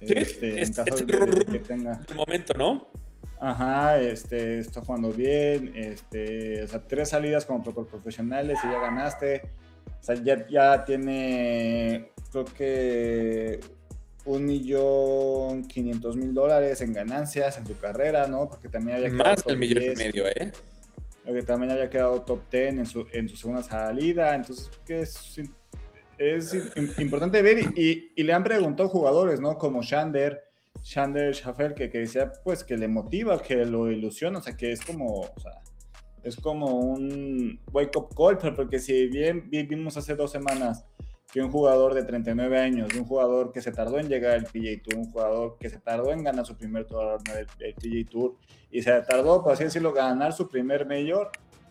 Sí, En es caso el de que rum tenga. del momento, ¿no? Ajá, está jugando bien, o sea, 3 salidas como profesionales y ya ganaste. O sea, ya tiene, creo que 1.500.000 dólares en ganancias en su carrera, ¿no? Porque también había quedado Más del top millón y 10, medio, ¿eh? porque también había quedado top 10 en su segunda salida. Entonces, que es importante ver y le han preguntado jugadores, ¿no? Como Shander Schaffer, que decía pues que le motiva, que lo ilusiona, o sea, que es como un wake up call, pero porque si bien vimos hace 2 semanas que un jugador de 39 años, un jugador que se tardó en llegar al PGA Tour, un jugador que se tardó en ganar su primer torneo del PGA Tour y se tardó, por así decirlo, ganar su primer mayor.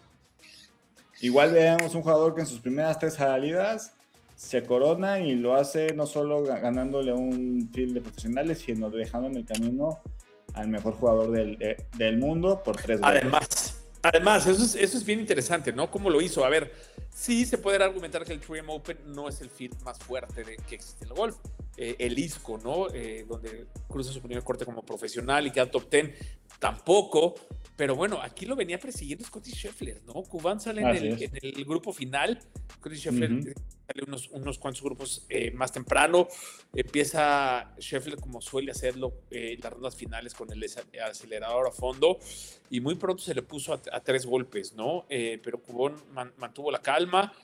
Igual veamos un jugador que en sus primeras 3 salidas se corona y lo hace no solo ganándole un field de profesionales, sino dejando en el camino al mejor jugador del mundo por 3 golpes. Además, eso es bien interesante, ¿no? ¿Cómo lo hizo? A ver, sí se puede argumentar que el 3M Open no es el field más fuerte que existe en el golf. El ISCO, ¿no? Donde cruza su primer corte como profesional y queda top 10, tampoco. Pero bueno, aquí lo venía persiguiendo Scottie Scheffler, ¿no? Kuban sale Así es. en el grupo final. Scottie Scheffler Ujú. sale unos cuantos grupos más temprano. Empieza Scheffler como suele hacerlo en las rondas finales con el acelerador a fondo y muy pronto se le puso a 3 golpes, ¿no? Pero Cubón mantuvo la calma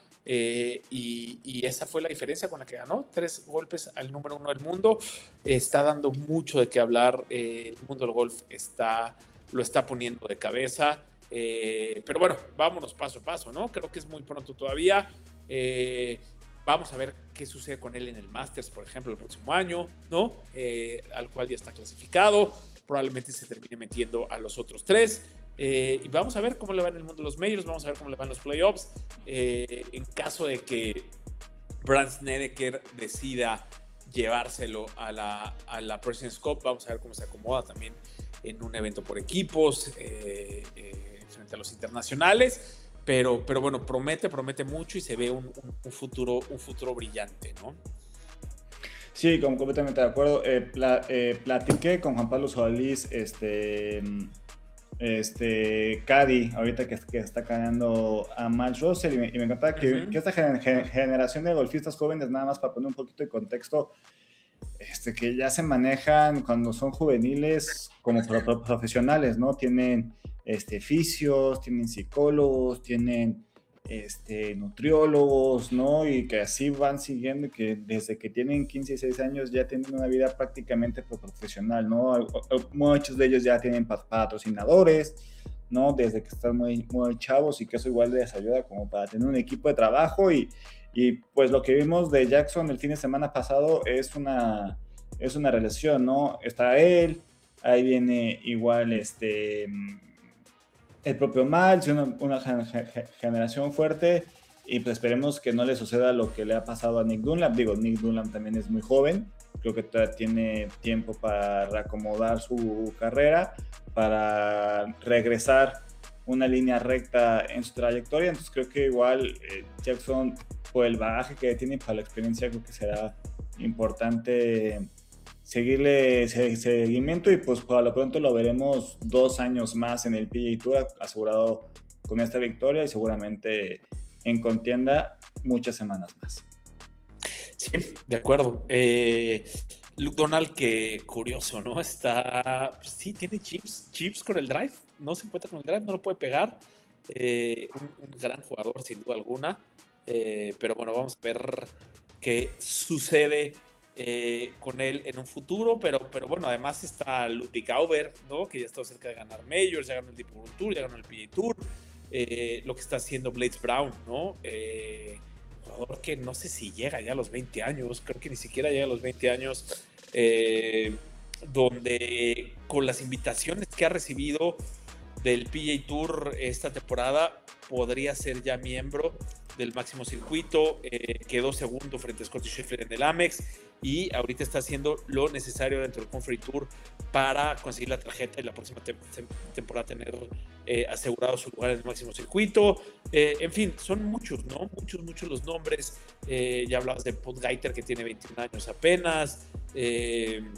y esa fue la diferencia con la que ganó. 3 golpes al número 1 del mundo. Está dando mucho de qué hablar. El mundo del golf lo está poniendo de cabeza. Pero bueno, vámonos paso a paso, ¿no? Creo que es muy pronto todavía. Vamos a ver qué sucede con él en el Masters, por ejemplo, el próximo año, ¿no? Al cual ya está clasificado. Probablemente se termine metiendo a los otros 3. Y vamos a ver cómo le va en el mundo de los majors, vamos a ver cómo le van los playoffs. En caso de que Brandt Snedeker decida llevárselo a la President's Cup, vamos a ver cómo se acomoda también en un evento por equipos frente a los internacionales. Pero bueno, promete mucho y se ve un futuro brillante, ¿no? Sí, completamente de acuerdo. Platiqué con Juan Pablo Solís, Caddy, ahorita que está ganando a Max Russell, y me encanta que esta generación de golfistas jóvenes, nada más para poner un poquito de contexto, que ya se manejan cuando son juveniles como profesionales, ¿no? Tienen fisios, tienen psicólogos, tienen nutriólogos, ¿no? Y que así van siguiendo, que desde que tienen 15 y 16 años ya tienen una vida prácticamente profesional, ¿no? Muchos de ellos ya tienen patrocinadores, ¿no? Desde que están muy, muy chavos, y que eso igual les ayuda como para tener un equipo de trabajo. Y pues lo que vimos de Jackson el fin de semana pasado es una relación, ¿no? Está él, ahí viene igual el propio Miles, una generación fuerte, y pues esperemos que no le suceda lo que le ha pasado a Nick Dunlap. Digo, Nick Dunlap también es muy joven, creo que todavía tiene tiempo para reacomodar su carrera, para regresar una línea recta en su trayectoria. Entonces creo que igual Jackson, por el bagaje que tiene, para la experiencia, creo que será importante seguirle seguimiento, y pues para lo pronto lo veremos 2 años más en el PGA Tour, asegurado con esta victoria, y seguramente en contienda muchas semanas más. Sí, de acuerdo. Luke Donald, que curioso, ¿no? Sí, tiene chips con el drive, no se encuentra con el drive, no lo puede pegar. Un gran jugador, sin duda alguna. Pero bueno, vamos a ver qué sucede con él en un futuro. Pero bueno, además está Ludwig Auber, ¿no? Que ya está cerca de ganar Majors, ya ganó el Deep World Tour, ya ganó el PGA Tour. Lo que está haciendo Blades Brown, ¿no? Jugador que no sé si llega ya a los 20 años, creo que ni siquiera llega a los 20 años, donde con las invitaciones que ha recibido del PGA Tour esta temporada podría ser ya miembro del máximo circuito. Quedó segundo frente a Scottie Scheffler en el Amex y ahorita está haciendo lo necesario dentro del Conferry Tour para conseguir la tarjeta y la próxima temporada tener asegurado su lugar en el máximo circuito. En fin, son muchos, ¿no? Muchos los nombres. Ya hablabas de Paul Gaiter, que tiene 21 años apenas.